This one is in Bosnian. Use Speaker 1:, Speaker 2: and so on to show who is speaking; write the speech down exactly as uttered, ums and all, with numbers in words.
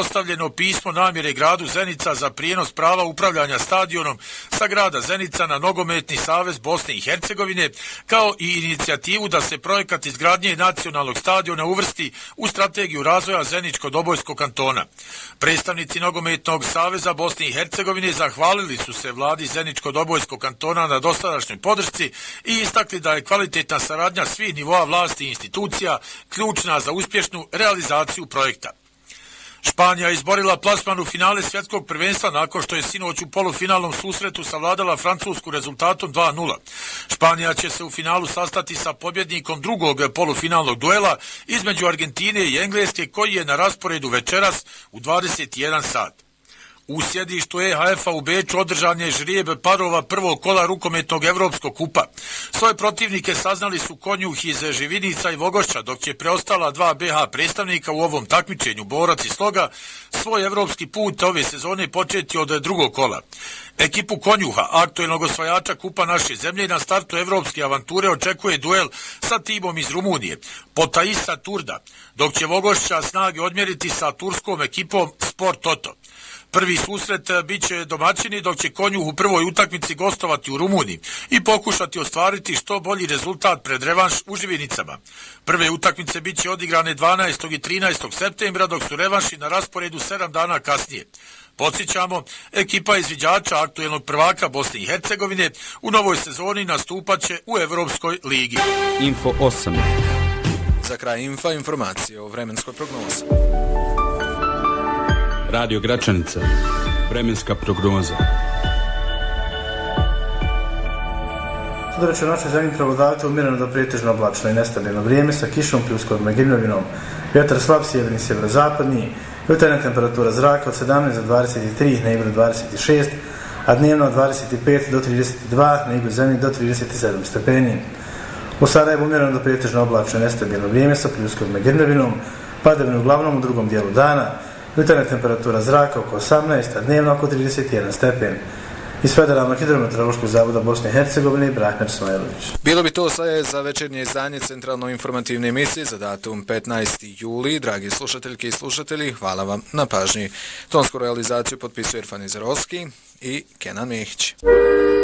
Speaker 1: dostavljeno pismo namjere gradu Zenica za prijenos prava upravljanja stadionom sa grada Zenica na Nogometni savez Bosne i Hercegovine, kao i inicijativu da se projekat izgradnje nacionalnog stadiona uvrsti u strategiju razvoja Zeničko-Dobojskog kantona. Predstavnici Nogometnog saveza Bosne i Hercegovine zahvalili su se vladi Zeničko-Dobojskog kantona na dosadašnjoj podršci i istakli da je kvalitetna saradnja svih nivoa vlasti i institucija ključna za uspješnu realizaciju projekta. Španija je izborila plasman u finale svjetskog prvenstva nakon što je sinoć u polufinalnom susretu savladala Francusku rezultatom dva nula. Španija će se u finalu sastati sa pobjednikom drugog polufinalnog duela između Argentine i Engleske, koji je na rasporedu večeras u dvadeset jedan sat. U sjedištu E H F-a u Beču održan je žrijeb parova prvog kola rukometnog Evropskog kupa. Svoje protivnike saznali su Konjuh iz Živinica i Vogošća, dok će preostala dva B H predstavnika u ovom takmičenju, Borac i Sloga, svoj evropski put ove sezone početi od drugog kola. Ekipu Konjuha, aktuelnog osvajača kupa naše zemlje, na startu evropske avanture očekuje duel sa timom iz Rumunije, Potaisa Turda, dok će Vogošća snage odmjeriti sa turskom ekipom Sport Toto. Prvi susret bit će domaćini, dok će Konjuh u prvoj utakmici gostovati u Rumuniji i pokušati ostvariti što bolji rezultat pred revanš u Živinicama. Prve utakmice bit će odigrane dvanaestog i trinaestog septembra, dok su revanši na rasporedu sedam dana kasnije. Podsjećamo, ekipa izviđača aktuelnog prvaka Bosne i Hercegovine u novoj sezoni nastupaće u Evropskoj ligi.
Speaker 2: Info osam.
Speaker 3: Za kraj infa informacije o vremenskoj prognozi.
Speaker 2: Radio Gračanica. Vremenska prognoza.
Speaker 4: Sutra će u našoj zemlji prevladavati umjereno do pretežno oblačno i nestabilno vrijeme sa kišom pljuskovima i grmljavinom. Vjetar slab sjeverni sjeverozapadni, jutarnja temperatura zraka od sedamnaest do dvadeset tri, na jugu do dvadeset šest, a dnevno od dvadeset pet do trideset dva, na jugu zemlji do trideset sedam stepeni. U Sarajevu umjereno do pretežno oblačno i nestabilno vrijeme sa pljuskovima i grmljavinom, padavine uglavnom u drugom dijelu dana, jutarnja temperatura zraka oko osamnaest, a dnevno oko trideset jedan stepen. Iz Federalnog hidrometeorološkog zavoda Bosne i Hercegovine, Brahmer Smajlović.
Speaker 3: Bilo bi to sve za večernje izdanje centralno-informativne emisije za datum petnaesti juli. Dragi slušateljke i slušatelji, hvala vam na pažnji. Tonsku realizaciju potpisuje Irfan Izerovski i Kenan Mihić.